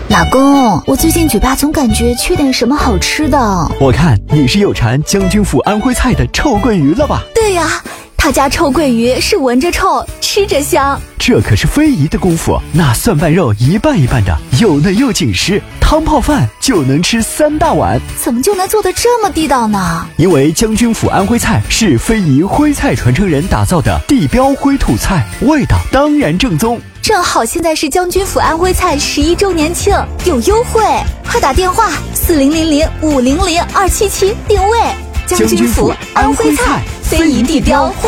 老公，我最近嘴巴总感觉缺点什么好吃的。 我看你是有馋将军府安徽菜的臭鳜鱼了吧？ 对呀，他家臭鳜鱼是闻着臭，吃着香。 这可是非遗的功夫，那蒜瓣肉一半一半的，又嫩又紧实，汤泡饭就能吃3大碗。 怎么就能做得这么地道呢？ 因为将军府安徽菜是非遗徽菜传承人打造的地标徽土菜，味道当然正宗。 正好现在是将军府安徽菜11周年庆，有优惠，快打电话4000500277订位。 将军府安徽菜，非遗地标。